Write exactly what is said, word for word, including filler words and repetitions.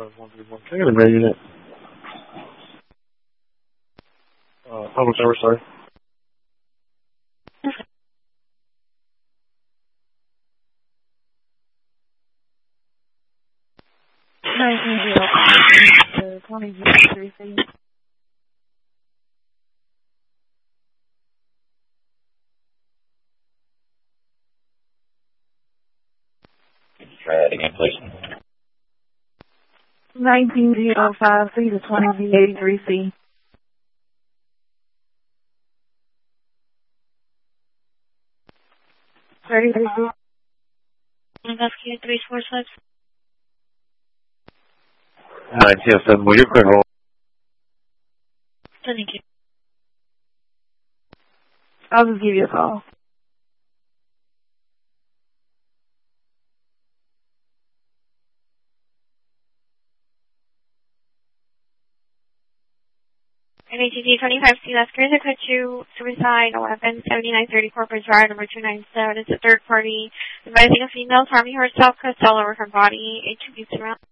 five one three one. Can I get a mail unit? Uh, public service, sorry. nineteen zero five to twenty zero three C. Try that again, please. nineteen zero five C to twenty Z eighty-three C. thirty-three C. Investigator three four six. nine two seven, will you clear hold? Thank you. I'll just give you a call. N A T G twenty-five C, that's cruiser cut you suicide eleven seventy-nine thirty Corporate Drive number two nine seven. It's a third party advising a female harming herself, cuts all over her body, H B surround.